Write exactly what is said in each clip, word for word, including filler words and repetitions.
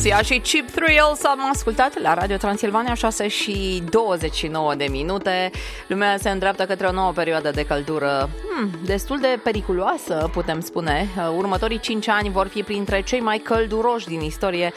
Sia și Cheap Thrills am ascultat la Radio Transilvania, șase și douăzeci și nouă de minute. Lumea se îndreaptă către o nouă perioadă de căldură hmm, destul de periculoasă, putem spune. Următorii cinci ani vor fi printre cei mai călduroși din istorie,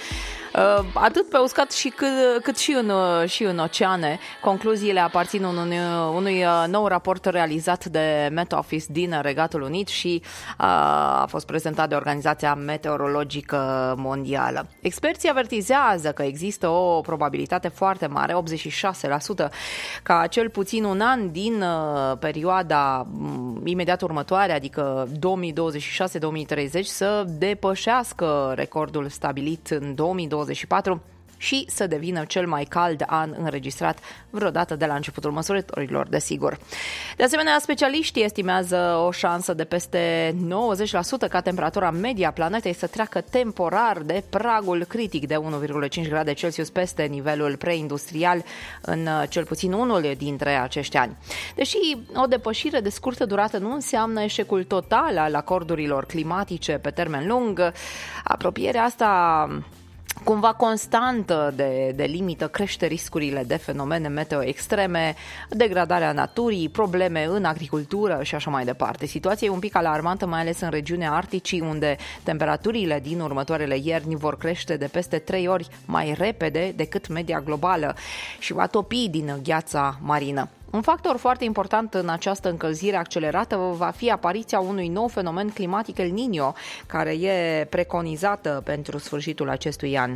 atât pe uscat și cât, cât și, în, și în oceane. Concluziile aparțin unui, unui nou raport realizat de Met Office din Regatul Unit și a, a fost prezentat de Organizația Meteorologică Mondială. Experții avertizează că există o probabilitate foarte mare, optzeci și șase la sută, ca cel puțin un an din uh, perioada um, imediat următoare, adică două mii douăzeci și șase două mii treizeci, să depășească recordul stabilit în două mii douăzeci și patru și să devină cel mai cald an înregistrat vreodată de la începutul măsurătorilor, desigur. De asemenea, specialiștii estimează o șansă de peste nouăzeci la sută ca temperatura media a planetei să treacă temporar de pragul critic de unu virgulă cinci grade Celsius peste nivelul preindustrial în cel puțin unul dintre acești ani. Deși o depășire de scurtă durată nu înseamnă eșecul total al acordurilor climatice pe termen lung, apropierea asta cumva constantă de, de limită crește riscurile de fenomene meteo extreme, degradarea naturii, probleme în agricultură și așa mai departe. Situația e un pic alarmantă, mai ales în regiunea Arcticii, unde temperaturile din următoarele ierni vor crește de peste trei ori mai repede decât media globală și va topi din gheața marină. Un factor foarte important în această încălzire accelerată va fi apariția unui nou fenomen climatic, El Niño, care e preconizată pentru sfârșitul acestui an.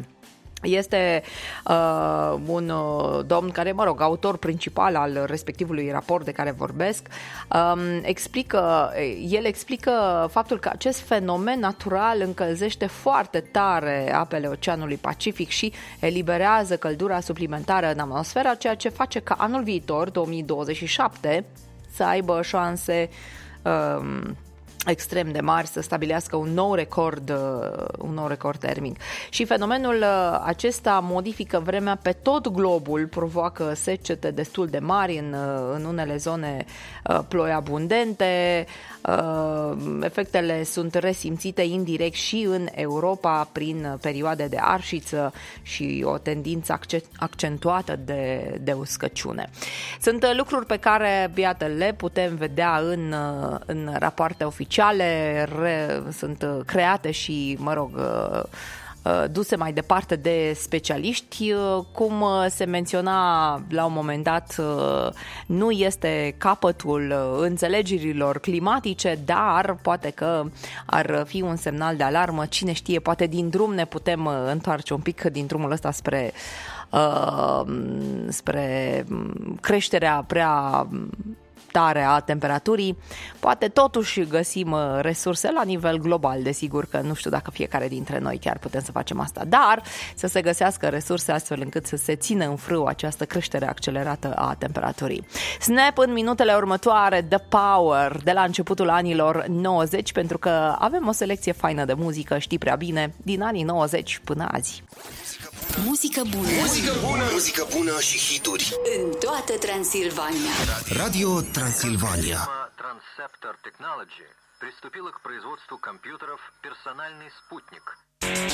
Este uh, un uh, domn care, mă rog, autor principal al respectivului raport de care vorbesc, um, explică, el explică faptul că acest fenomen natural încălzește foarte tare apele Oceanului Pacific și eliberează căldura suplimentară în atmosferă, ceea ce face ca anul viitor, două mii douăzeci și șapte, să aibă șanse um, extrem de mari să stabilească un nou record, un nou record termic. Și fenomenul acesta modifică vremea pe tot globul, provoacă secete destul de mari în, în unele zone, ploi abundente. Efectele sunt resimțite indirect și în Europa prin perioade de arșiță și o tendință accentuată de, de uscăciune. Sunt lucruri pe care, iată, le putem vedea în, în rapoarte oficiale, Re, sunt create și, mă rog, duse mai departe de specialiști. Cum se menționa la un moment dat, nu este capătul înțelegerilor climatice, dar poate că ar fi un semnal de alarmă. Cine știe, poate din drum ne putem întoarce un pic din drumul ăsta spre, spre creșterea prea tare a temperaturii. Poate totuși găsim resurse la nivel global, desigur că nu știu dacă fiecare dintre noi chiar putem să facem asta, dar să se găsească resurse astfel încât să se țină în frâu această creștere accelerată a temperaturii. Snap în minutele următoare, The Power, de la începutul anilor nouăzeci, pentru că avem o selecție faină de muzică, știi prea bine, din anii nouăzeci până azi. Muzică bună. Muzică bună, muzică bună și hituri în toată Transilvania. Radio Transilvania. Transceptor Technology приступила к производству компьютеров «Персональный спутник».